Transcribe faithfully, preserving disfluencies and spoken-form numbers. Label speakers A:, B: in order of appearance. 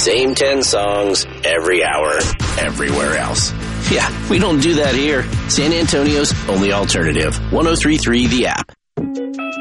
A: Same ten songs every hour, everywhere else. Yeah, we don't do that here. San Antonio's only alternative. one oh three point three The App.